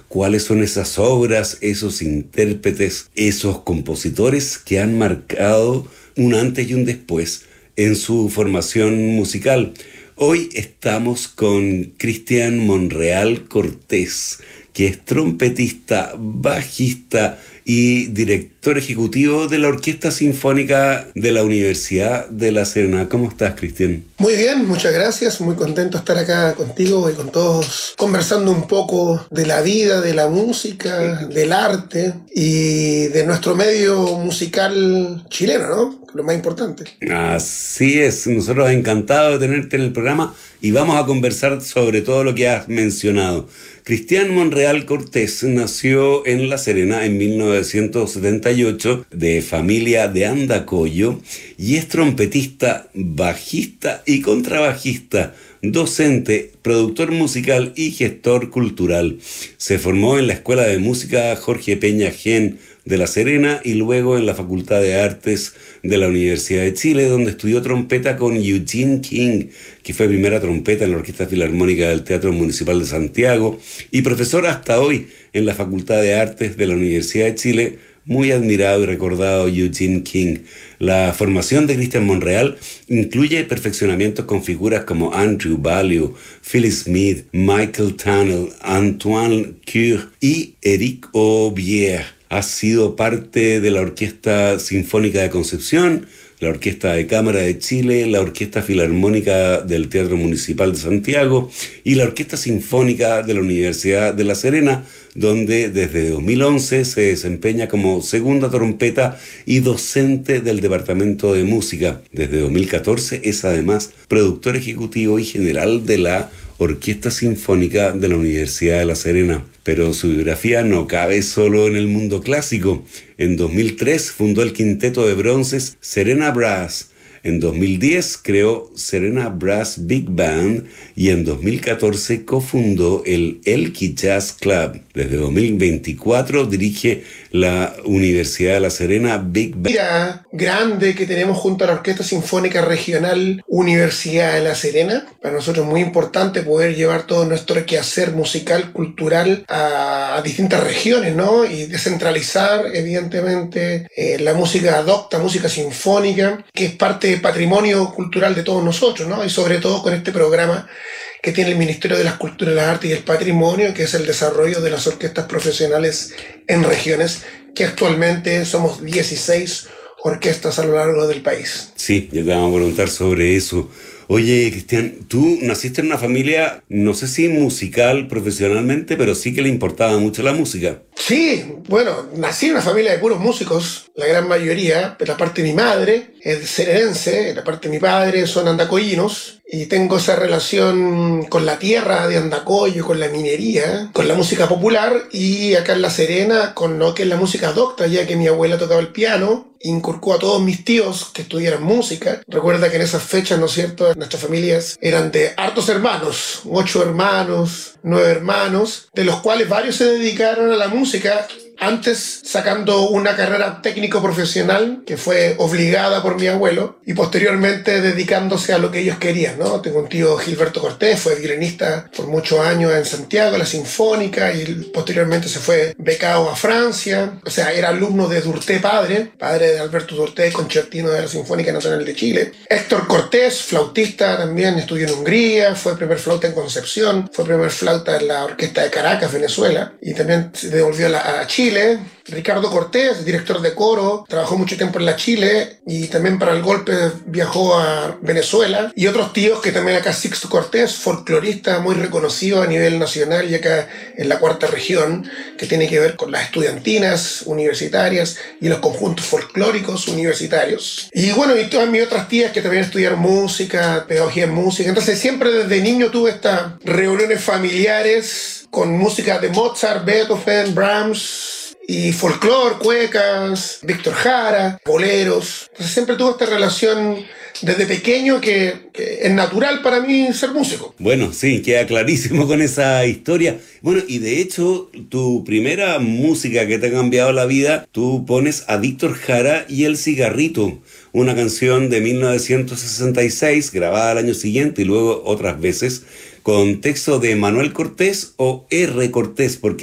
cuáles son esas obras, esos intérpretes, esos compositores que han marcado un antes y un después en su formación musical. Hoy estamos con Cristian Monreal Cortés, que es trompetista, bajista y director ejecutivo de la Orquesta Sinfónica de la Universidad de La Serena. ¿Cómo estás, Cristian? Muy bien, muchas gracias. Muy contento de estar acá contigo y con todos, conversando un poco de la vida, de la música, del arte y de nuestro medio musical chileno, ¿no? Lo más importante. Así es, nosotros encantados de tenerte en el programa y vamos a conversar sobre todo lo que has mencionado. Cristian Monreal Cortés nació en La Serena en 1978 de familia de Andacollo y es trompetista, bajista y contrabajista, docente, productor musical y gestor cultural. Se formó en la Escuela de Música Jorge Peña Gen de La Serena y luego en la Facultad de Artes de la Universidad de Chile, donde estudió trompeta con Eugene King, que fue primera trompeta en la Orquesta Filarmónica del Teatro Municipal de Santiago y profesor hasta hoy en la Facultad de Artes de la Universidad de Chile. Muy admirado y recordado Eugene King. La formación de Cristian Monreal incluye perfeccionamientos con figuras como Andrew Value, Phyllis Smith, Michael Tunnell, Antoine Cure y Eric Aubier. Ha sido parte de la Orquesta Sinfónica de Concepción, la Orquesta de Cámara de Chile, la Orquesta Filarmónica del Teatro Municipal de Santiago y la Orquesta Sinfónica de la Universidad de La Serena, donde desde 2011 se desempeña como segunda trompeta y docente del Departamento de Música. Desde 2014 es además productor ejecutivo y general de la Orquesta Sinfónica de la Universidad de La Serena. Pero su biografía no cabe solo en el mundo clásico. En 2003 fundó el quinteto de bronces Serena Brass. En 2010 creó Serena Brass Big Band y en 2014 cofundó el Elqui Jazz Club. Desde 2024 dirige la Universidad de La Serena Big Band. Mira, grande que tenemos junto a la Orquesta Sinfónica Regional Universidad de La Serena. Para nosotros es muy importante poder llevar todo nuestro quehacer musical, cultural a distintas regiones, ¿no? Y descentralizar, evidentemente, la música docta, música sinfónica, que es parte del patrimonio cultural de todos nosotros, ¿no? Y sobre todo con este programa que tiene el Ministerio de las Culturas, las Artes y el Patrimonio, que es el desarrollo de las orquestas profesionales en regiones, que actualmente somos 16 orquestas a lo largo del país. Sí, ya te vamos a preguntar sobre eso. Oye, Cristian, tú naciste en una familia, no sé si musical profesionalmente, pero sí que le importaba mucho la música. Sí, bueno, nací en una familia de puros músicos, la gran mayoría, pero la parte de mi madre es serenense, la parte de mi padre son andacollinos, y tengo esa relación con la tierra de Andacollo, con la minería, con la música popular, y acá en La Serena con lo que es la música docta, ya que mi abuela tocaba el piano, inculcó a todos mis tíos que estudiaran música. Recuerda que en esas fechas, ¿no es cierto?, nuestras familias eran de hartos hermanos, 8 hermanos, 9 hermanos, de los cuales varios se dedicaron a la música, antes sacando una carrera técnico-profesional que fue obligada por mi abuelo y posteriormente dedicándose a lo que ellos querían, ¿no? Tengo un tío, Gilberto Cortés, fue violinista por muchos años en Santiago, la Sinfónica, y posteriormente se fue becado a Francia. O sea, era alumno de Durté padre de Alberto Durté, concertino de la Sinfónica Nacional de Chile. Héctor Cortés, flautista también, estudió en Hungría, fue primer flauta en Concepción, fue primer flauta en la Orquesta de Caracas, Venezuela, y también se devolvió a Chile. Ricardo Cortés, director de coro, trabajó mucho tiempo en la Chile y también para el golpe viajó a Venezuela. Y otros tíos que también acá, Sixto Cortés, folclorista muy reconocido a nivel nacional y acá en la cuarta región, que tiene que ver con las estudiantinas universitarias y los conjuntos folclóricos universitarios. Y bueno, y todas mis otras tías que también estudiaron música, pedagogía en música. Entonces siempre desde niño tuve estas reuniones familiares con música de Mozart, Beethoven, Brahms, y folclore, cuecas, Víctor Jara, boleros. Entonces siempre tuve esta relación desde pequeño que es natural para mí ser músico. Bueno, sí, queda clarísimo con esa historia. Bueno, y de hecho, tu primera música que te ha cambiado la vida, tú pones a Víctor Jara y El Cigarrito, una canción de 1966, grabada al año siguiente y luego otras veces, con texto de Manuel Cortés o R. Cortés, porque